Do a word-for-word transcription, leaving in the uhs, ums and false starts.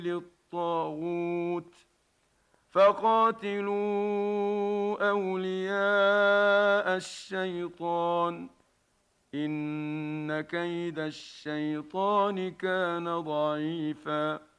للطاغوت فقاتلوا أولياء الشيطان إن كيد الشيطان كان ضعيفا